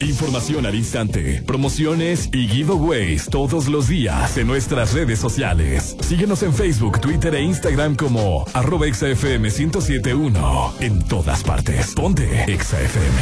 Información al instante, promociones y giveaways todos los días en nuestras redes sociales. Síguenos en Facebook, Twitter e Instagram como @ExaFM 1071. En todas partes. Ponte Exa FM.